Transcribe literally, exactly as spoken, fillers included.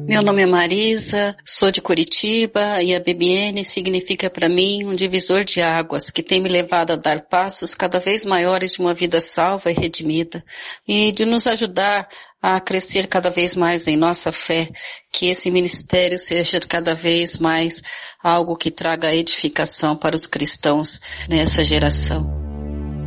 Meu nome é Marisa, sou de Curitiba e a B B N significa para mim um divisor de águas que tem me levado a dar passos cada vez maiores de uma vida salva e redimida e de nos ajudar a crescer cada vez mais em nossa fé, que esse ministério seja cada vez mais algo que traga edificação para os cristãos nessa geração.